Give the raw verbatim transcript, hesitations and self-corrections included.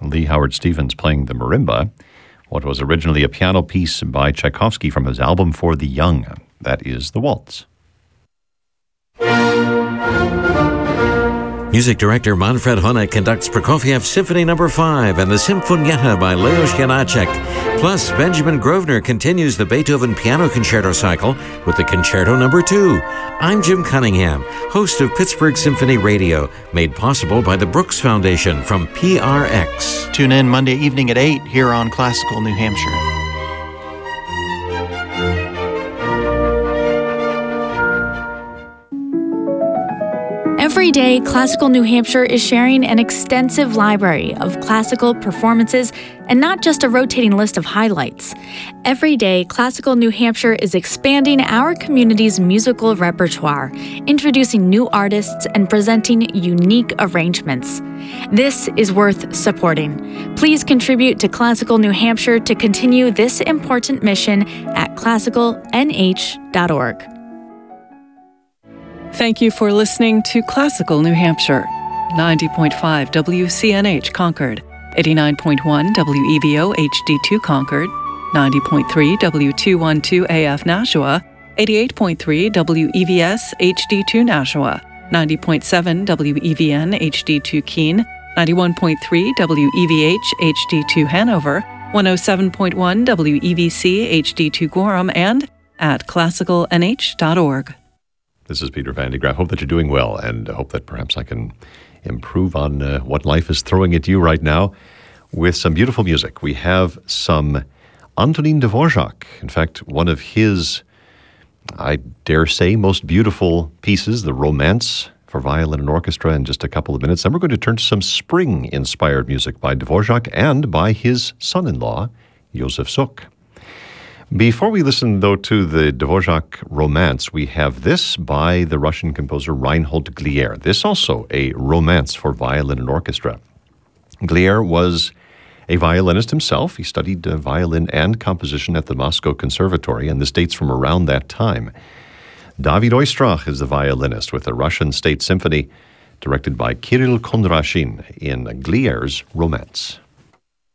Lee Howard Stevens playing the marimba, what was originally a piano piece by Tchaikovsky from his album For the Young. That is the waltz. Music director Manfred Honeck conducts Prokofiev Symphony Number five and the Symfonietta by Leos Janáček. Plus, Benjamin Grosvenor continues the Beethoven Piano Concerto cycle with the Concerto Number two. I'm Jim Cunningham, host of Pittsburgh Symphony Radio, made possible by the Brooks Foundation from P R X. Tune in Monday evening at eight here on Classical New Hampshire. Every day, Classical New Hampshire is sharing an extensive library of classical performances and not just a rotating list of highlights. Every day, Classical New Hampshire is expanding our community's musical repertoire, introducing new artists and presenting unique arrangements. This is worth supporting. Please contribute to Classical New Hampshire to continue this important mission at classical n h dot org. Thank you for listening to Classical New Hampshire. ninety point five W C N H Concord, eighty-nine point one W E V O H D two Concord, ninety point three W two twelve A F Nashua, eighty-eight point three W E V S H D two Nashua, ninety point seven W E V N H D two Keene, ninety-one point three W E V H H D two Hanover, one oh seven point one W E V C H D two Gorham, and at classical n h dot org. This is Peter Van de Graaff. Hope that you're doing well, and hope that perhaps I can improve on uh, what life is throwing at you right now with some beautiful music. We have some Antonín Dvořák. In fact, one of his, I dare say, most beautiful pieces, the Romance for Violin and Orchestra, in just a couple of minutes. Then we're going to turn to some spring-inspired music by Dvořák and by his son-in-law, Josef Suk. Before we listen, though, to the Dvořák Romance, we have this by the Russian composer Reinhold Glier. This also a romance for violin and orchestra. Glier was a violinist himself. He studied uh, violin and composition at the Moscow Conservatory, and this dates from around that time. David Oistrakh is the violinist with the Russian State Symphony, directed by Kirill Kondrashin in Glier's Romance.